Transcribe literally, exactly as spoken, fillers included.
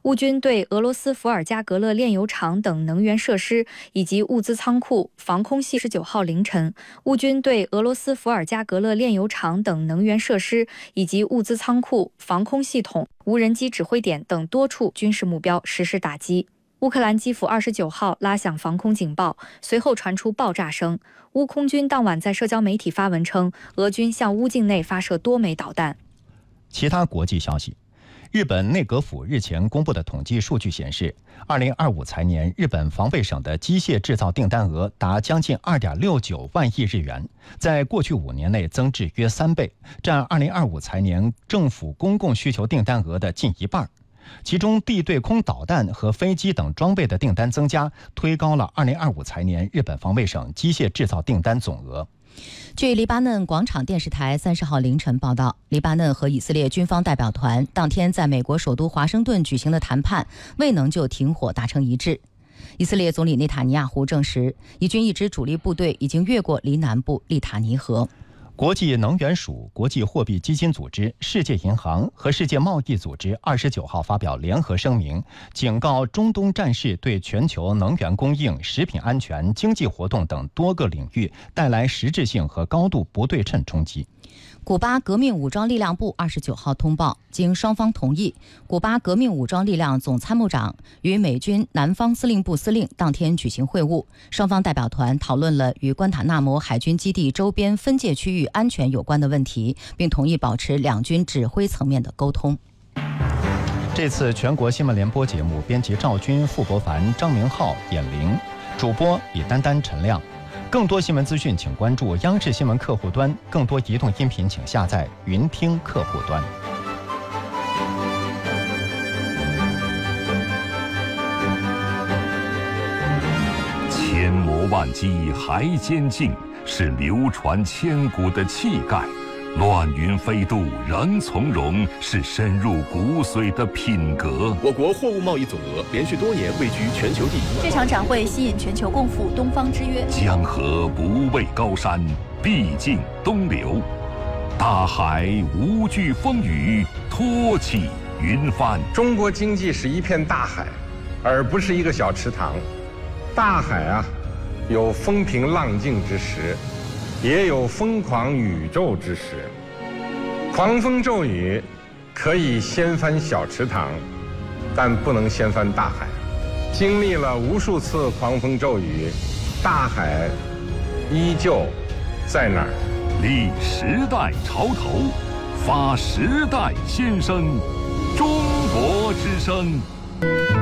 乌军对俄罗斯伏尔加格勒炼油厂等能源设施以及物资仓库、防空系十九号凌晨，乌军对俄罗斯伏尔加格勒炼油厂等能源设施以及物资仓库、防空系统、无人机指挥点等多处军事目标实施打击。乌克兰基辅二十九号拉响防空警报，随后传出爆炸声。乌空军当晚在社交媒体发文称，俄军向乌境内发射多枚导弹。 其他国际消息，日本内阁府日前公布的统计数据显示，二零二五财年日本防卫省的机械制造订单额达将近二点六九万亿日元，在过去五年内增至约三倍，占二零二五财年政府公共需求订单额的近一半。其中地对空导弹和飞机等装备的订单增加，推高了二零二五财年日本防卫省机械制造订单总额。 据黎巴嫩广场电视台三十号凌晨报道，黎巴嫩和以色列军方代表团当天在美国首都华盛顿举行的谈判未能就停火达成一致。以色列总理内塔尼亚胡证实，以军一支主力部队已经越过黎南部利塔尼河。 国际能源署、国际货币基金组织、世界银行和世界贸易组织二十九号发表联合声明，警告中东战事对全球能源供应、食品安全、经济活动等多个领域带来实质性和高度不对称冲击。 古巴革命武装力量部二十九号通报，经双方同意，古巴革命武装力量总参谋长与美军南方司令部司令当天举行会晤，双方代表团讨论了与关塔纳摩海军基地周边分界区域安全有关的问题，并同意保持两军指挥层面的沟通。 这次全国新闻联播节目，编辑赵军、傅国凡、张明浩、闫玲，主播李丹丹、陈亮。更多新闻资讯请关注央视新闻客户端，更多移动音频请下载云听客户端。 千磨万击还坚劲，是流传千古的气概；乱云飞渡仍从容，是深入骨髓的品格。 我国货物贸易总额连续多年位居全球第一。 这场展会吸引全球共赴东方之约。 江河不畏高山，必尽东流；大海无惧风雨，托起云帆。 中国经济是一片大海，而不是一个小池塘。大海啊，有风平浪静之时，也有疯狂宇宙之时。狂风骤雨可以掀翻小池塘，但不能掀翻大海。经历了无数次狂风骤雨，大海依旧在那儿。 立时代潮头，发时代先声，中国之声。